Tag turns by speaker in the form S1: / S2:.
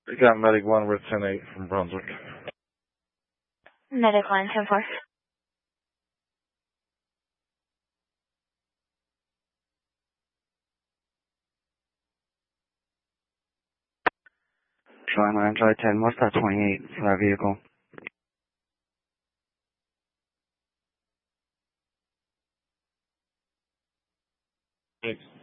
S1: We got Medic 1 with 10-8 from Brunswick.
S2: Medic 1, 10-4.
S3: Lima Android 10, what's that 28 for that vehicle?
S1: Thanks.